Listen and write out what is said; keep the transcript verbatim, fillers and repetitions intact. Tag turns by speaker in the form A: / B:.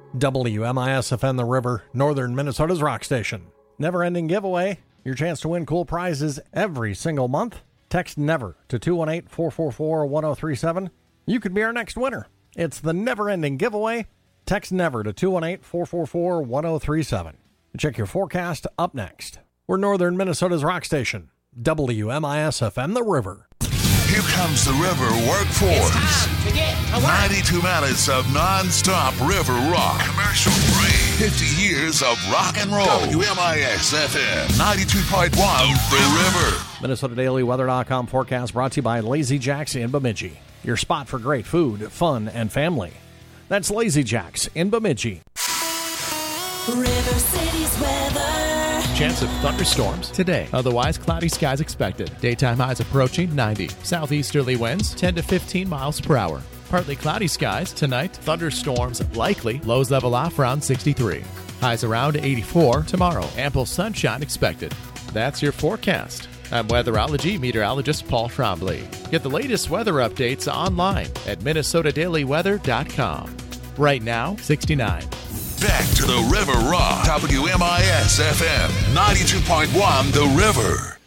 A: W M I S F M The River, Northern Minnesota's rock station. Never-ending giveaway. Your chance to win cool prizes every single month. Text NEVER to two one eight, four four four, one zero three seven. You could be our next winner. It's the never-ending giveaway. Text NEVER to two one eight, four four four, one zero three seven. Check your forecast up next. We're Northern Minnesota's rock station. W M I S F M The River.
B: Here comes the River Workforce.
C: It's time to get to work.
B: ninety-two minutes of non-stop river rock. Commercial free. fifty years of rock and roll. W M I S F M ninety-two point one The River.
A: Minnesota Daily Weather dot com forecast brought to you by Lazy Jack's in Bemidji. Your spot for great food, fun, and family. That's Lazy Jack's in Bemidji.
D: River City's weather.
E: Chance of thunderstorms today. Otherwise, cloudy skies expected. Daytime highs approaching ninety. Southeasterly winds ten to fifteen miles per hour. Partly cloudy skies tonight. Thunderstorms likely. Lows level off around sixty-three. Highs around eighty-four tomorrow. Ample sunshine expected. That's your forecast. I'm weatherology meteorologist Paul Trombley. Get the latest weather updates online at Minnesota Daily Weather dot com. Right now, sixty-nine.
B: Back to the River Rock. W M I S F M ninety-two point one The River.